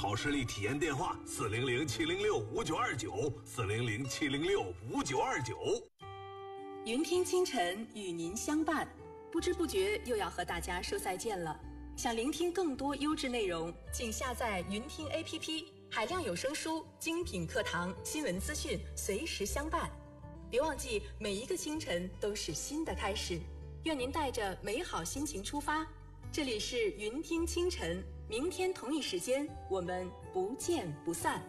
好视力体验电话：400-706-5929，400-706-5929。 云听清晨与您相伴，不知不觉又要和大家说再见了。想聆听更多优质内容，请下载云听 APP， 海量有声书、精品课堂、新闻资讯，随时相伴。别忘记，每一个清晨都是新的开始。愿您带着美好心情出发。这里是云听清晨，明天同一时间，我们不见不散。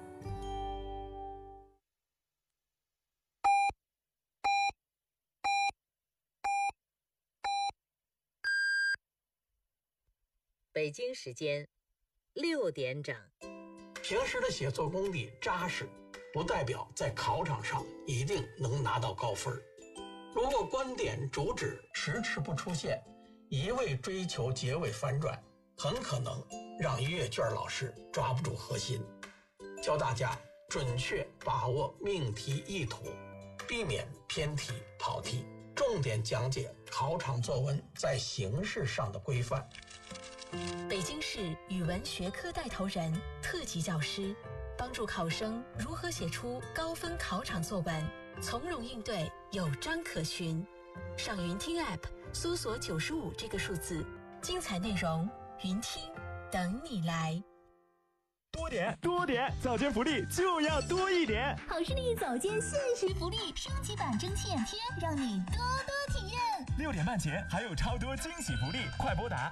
北京时间6点整。 平时的写作功底扎实，不代表在考场上一定能拿到高分。如果观点主旨迟迟不出现，一味追求结尾反转，很可能让阅卷老师抓不住核心。教大家准确把握命题意图，避免偏题跑题，重点讲解考场作文在形式上的规范。 北京市语文学科带头人、特级教师，帮助考生如何写出高分考场作文，从容应对，有章可循。上云听 App 搜索95这个数字，精彩内容云听等你来。 多点，早间福利就要多一点。 好视力早间限时福利升级版蒸汽眼贴，让你多多体验。 6点半前还有超多惊喜福利，快拨打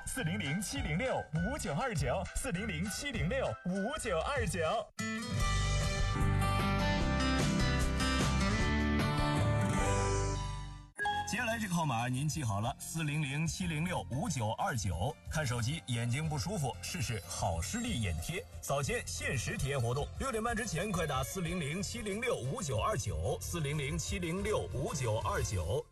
400-706-5929，400-706-5929。接下来这个号码您记好了，400-706-5929。看手机眼睛不舒服，试试好视力眼贴，早间限时体验活动。6点半之前快打400-706-5929，400-706-5929。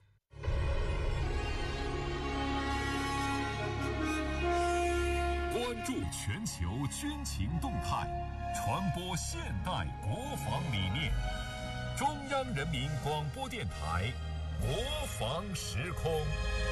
关注全球军情动态，传播现代国防理念。中央人民广播电台国防时空。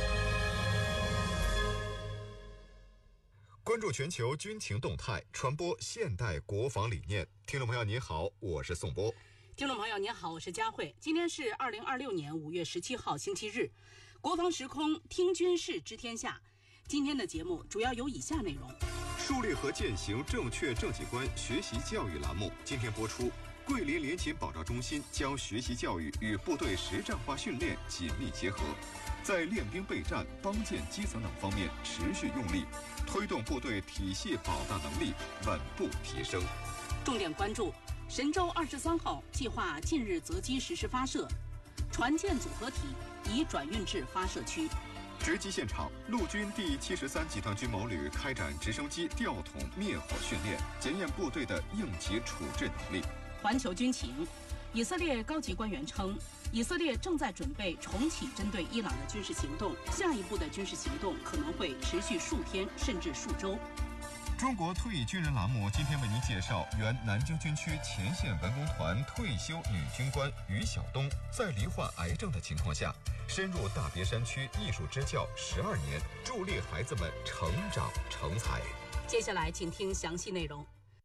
关注全球军情动态，传播现代国防理念。听众朋友您好，我是宋波。 听众朋友您好，我是佳慧。今天是2026年5月17号星期日，国防时空听军事知天下。今天的节目主要有以下内容： 树立和践行正确政绩观学习教育栏目今天播出。桂林联勤保障中心将学习教育与部队实战化训练紧密结合，在练兵备战、帮建基层等方面持续用力，推动部队体系保障能力稳步提升。 重点关注神舟23号计划近日择机实施发射，船舰组合体已转运至发射区。 直击现场，陆军第73集团军某旅开展直升机吊桶灭火训练，检验部队的应急处置能力。 环球军情，以色列高级官员称，以色列正在准备重启针对伊朗的军事行动，下一步的军事行动可能会持续数天甚至数周。 中国退役军人栏目今天为您介绍原南京军区前线文工团退休女军官于晓东在罹患癌症的情况下，深入大别山区艺术支教12年，助力孩子们成长成才。 接下来请听详细内容。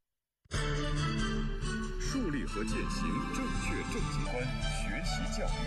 树立和践行正确政绩观学习教育。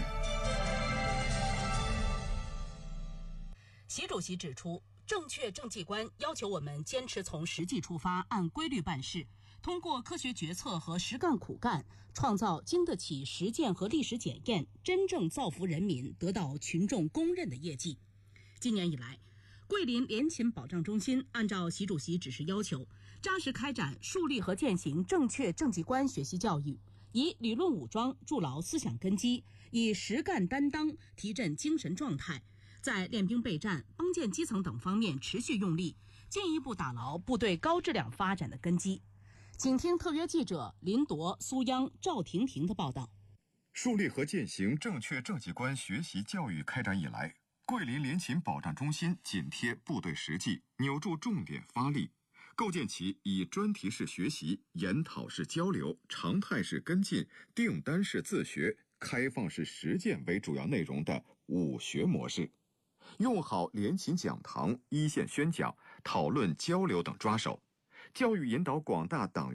习主席指出，正确政绩观要求我们坚持从实际出发，按规律办事，通过科学决策和实干苦干，创造经得起实践和历史检验，真正造福人民，得到群众公认的业绩。今年以来，桂林联勤保障中心按照习主席指示要求，扎实开展树立和践行正确政绩观学习教育，以理论武装筑牢思想根基，以实干担当提振精神状态，在练兵备战、帮建基层等方面持续用力，进一步打牢部队高质量发展的根基。请听特约记者林铎、苏央、赵婷婷的报道。 树立和践行正确政绩观学习教育开展以来，桂林联勤保障中心紧贴部队实际，扭住重点发力，构建起以专题式学习、研讨式交流、常态式跟进、订单式自学、开放式实践为主要内容的5学模式，用好联勤讲堂、一线宣讲、讨论交流等抓手，教育引导广大党员